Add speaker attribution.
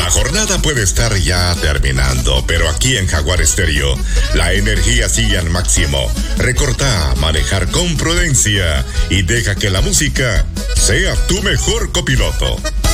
Speaker 1: La jornada puede estar ya terminando, pero aquí en Jaguar Stereo, la energía sigue al máximo. Recorta, manejar con prudencia y deja que la música sea tu mejor copiloto.